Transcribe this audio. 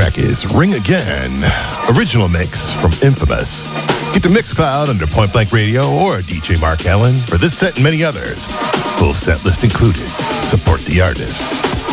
track is Ring Again, original mix from Infamous. Get to Mixcloud under Point Blank Radio or DJ Mark Allen for this set and many others. Full set list included. Support the artists.